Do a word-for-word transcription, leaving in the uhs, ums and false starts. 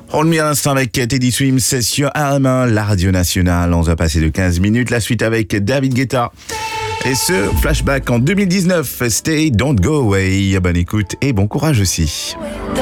On le met à l'instant avec Teddy Swims sur R M un, la radio nationale. On va passer de quinze minutes. La suite avec David Guetta. Et ce flashback en deux mille dix-neuf, Stay, Don't Go Away. Bonne écoute et bon courage aussi.